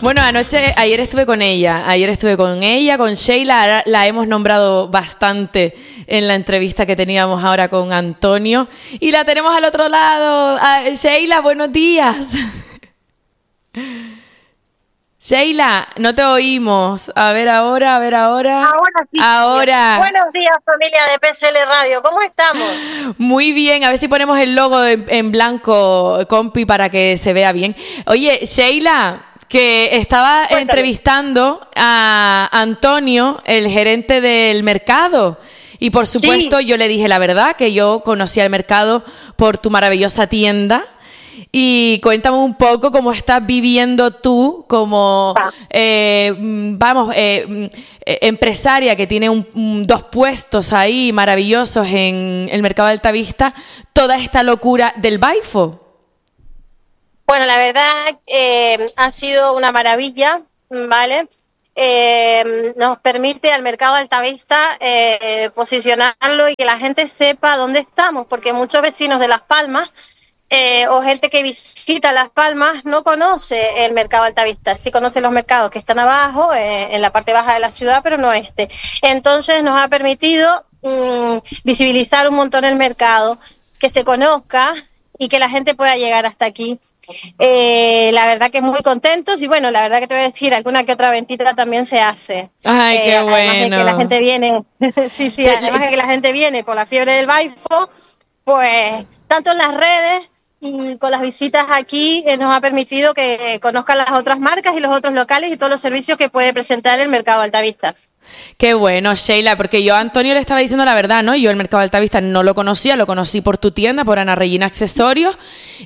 Bueno, ayer estuve con ella, con Sheila, la hemos nombrado bastante en la entrevista que teníamos ahora con Antonio. Y la tenemos al otro lado. Sheila, buenos días. Sheila, no te oímos. A ver ahora. Ahora sí. Ahora. Buenos días, familia de PCL Radio. ¿Cómo estamos? Muy bien. A ver si ponemos el logo en blanco, compi, para que se vea bien. Oye, Sheila, que estaba entrevistando a Antonio, el gerente del mercado. Y por supuesto, Yo le dije la verdad, que yo conocía el mercado por tu maravillosa tienda. Y cuéntame un poco cómo estás viviendo tú como, empresaria que tiene dos puestos ahí maravillosos en el mercado de Altavista, toda esta locura del Baifo. Bueno, la verdad ha sido una maravilla, ¿vale? Nos permite al mercado de Altavista posicionarlo y que la gente sepa dónde estamos, porque muchos vecinos de Las Palmas o gente que visita Las Palmas no conoce el mercado Altavista, sí conoce los mercados que están abajo, en la parte baja de la ciudad, pero no este. Entonces nos ha permitido visibilizar un montón el mercado, que se conozca y que la gente pueda llegar hasta aquí. La verdad que muy contentos y bueno, la verdad que te voy a decir, alguna que otra ventita también se hace. Ay, qué bueno. Además de que la gente viene, además de que la gente viene por la fiebre del Baifo, pues tanto en las redes y con las visitas aquí nos ha permitido que conozcan las otras marcas y los otros locales y todos los servicios que puede presentar el mercado Altavista. Qué bueno, Sheila, porque yo a Antonio le estaba diciendo la verdad, ¿no? Yo el mercado Altavista no lo conocía, lo conocí por tu tienda, por Ana Regina Accesorios,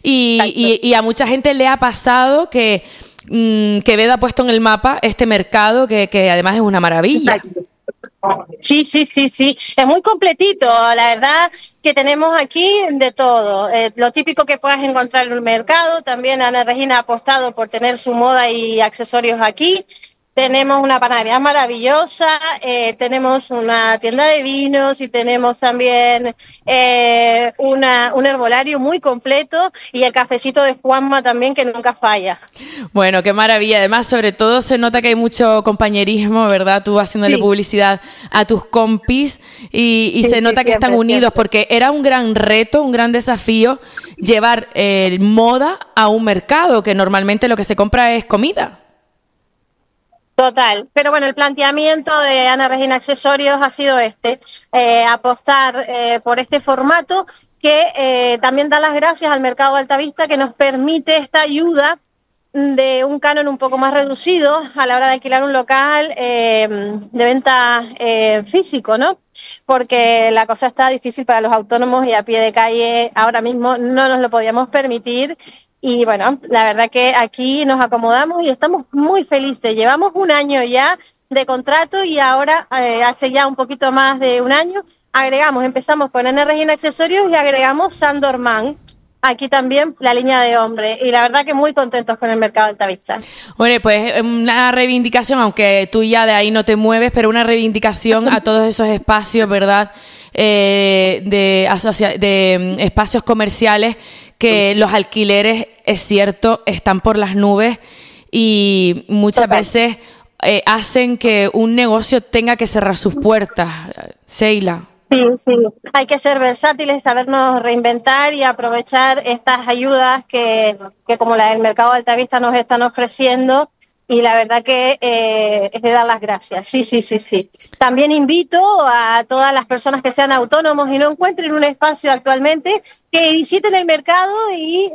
y a mucha gente le ha pasado que Quevedo ha puesto en el mapa este mercado que además es una maravilla. Exacto. Sí, es muy completito, la verdad que tenemos aquí de todo, lo típico que puedas encontrar en el mercado. También Ana Regina ha apostado por tener su moda y accesorios aquí. Tenemos una panadería maravillosa, tenemos una tienda de vinos y tenemos también un herbolario muy completo y el cafecito de Juanma también, que nunca falla. Bueno, qué maravilla. Además, sobre todo se nota que hay mucho compañerismo, ¿verdad? Tú haciéndole publicidad a tus compis y se nota que están unidos, porque era un gran reto, un gran desafío llevar moda a un mercado que normalmente lo que se compra es comida. Total, pero bueno, el planteamiento de Ana Regina Accesorios ha sido apostar por este formato que también da las gracias al mercado Altavista, que nos permite esta ayuda de un canon un poco más reducido a la hora de alquilar un local de venta físico, ¿no? Porque la cosa está difícil para los autónomos y a pie de calle ahora mismo no nos lo podíamos permitir. Y bueno, la verdad que aquí nos acomodamos y estamos muy felices. Llevamos un año ya de contrato y ahora, hace ya un poquito más de un año, empezamos con Ana Regina Accesorios y agregamos Saint Domingue. Aquí también la línea de hombre, y la verdad que muy contentos con el mercado Altavista. Bueno, pues una reivindicación, aunque tú ya de ahí no te mueves, pero una reivindicación a todos esos espacios, ¿verdad? De espacios comerciales, que los alquileres, es cierto, están por las nubes y muchas veces hacen que un negocio tenga que cerrar sus puertas. Sheila. Sí, hay que ser versátiles, sabernos reinventar y aprovechar estas ayudas que como la del mercado Altavista nos están ofreciendo, y la verdad que es de dar las gracias. Sí. También invito a todas las personas que sean autónomos y no encuentren un espacio actualmente, que visiten el mercado y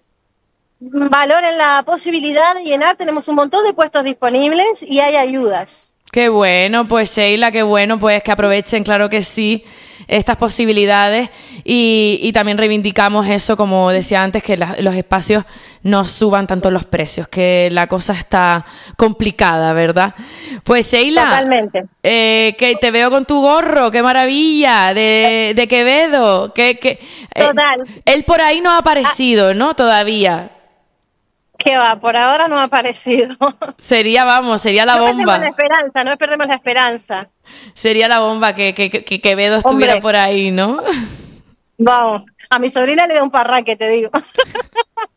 valoren la posibilidad de llenar. Tenemos un montón de puestos disponibles y hay ayudas. Qué bueno, pues Sheila, qué bueno, pues que aprovechen, claro que sí, estas posibilidades y también reivindicamos eso, como decía antes, que los espacios no suban tanto los precios, que la cosa está complicada, ¿verdad? Pues Sheila, totalmente. Que te veo con tu gorro, qué maravilla, de Quevedo, Total. Él por ahí no ha aparecido, ¿no? Todavía. ¿Qué va? Por ahora no ha aparecido. Sería la bomba. No perdemos la esperanza. Sería la bomba que Quevedo estuviera por ahí, ¿no? Vamos, a mi sobrina le da un parraque, te digo.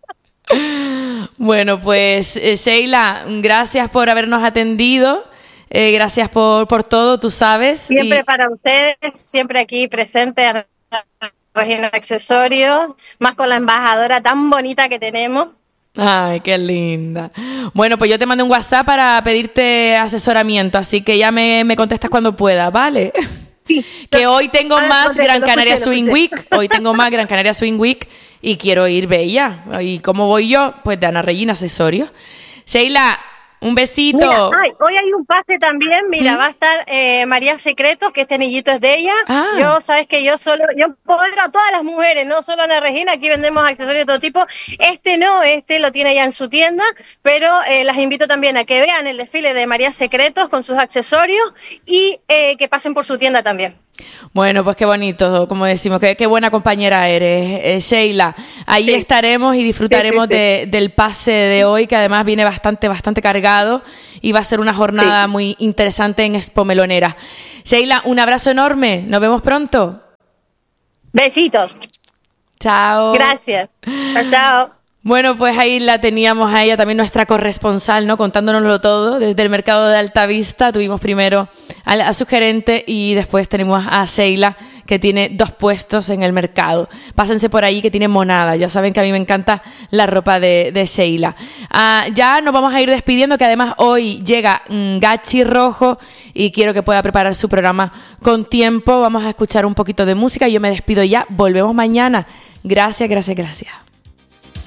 Bueno, pues Sheila, gracias por habernos atendido. Gracias por todo, tú sabes. Siempre para ustedes, siempre aquí presente a Regina Accesorios, más con la embajadora tan bonita que tenemos. Ay, qué linda. Bueno, pues yo te mando un WhatsApp para pedirte asesoramiento, así que ya me contestas cuando puedas, ¿vale? Sí. Que hoy tengo más Gran Canaria Swing Week. Hoy tengo más Gran Canaria Swing Week y quiero ir bella. ¿Y cómo voy yo? Pues de Ana Regina Accesorios. Sheila, un besito. Mira, hoy hay un pase también, mira, va a estar María Secretos, que este anillito es de ella. Yo, sabes que yo empodero a todas las mujeres, no solo a Ana Regina, aquí vendemos accesorios de todo tipo. Este lo tiene ya en su tienda, pero las invito también a que vean el desfile de María Secretos con sus accesorios y que pasen por su tienda también. Bueno, pues qué bonito, como decimos, qué buena compañera eres, Sheila. Ahí estaremos y disfrutaremos del pase de hoy, que además viene bastante cargado y va a ser una jornada muy interesante en Expo Melonera. Sheila, un abrazo enorme, nos vemos pronto. Besitos. Chao. Gracias. Chao. Bueno, pues ahí la teníamos a ella, también nuestra corresponsal, ¿no? Contándonoslo todo desde el mercado de Altavista. Tuvimos primero a su gerente y después tenemos a Sheila, que tiene 2 puestos en el mercado. Pásense por ahí, que tiene monada. Ya saben que a mí me encanta la ropa de Sheila. Ya nos vamos a ir despidiendo, que además hoy llega Gachi Rojo y quiero que pueda preparar su programa con tiempo. Vamos a escuchar un poquito de música y yo me despido ya. Volvemos mañana. Gracias.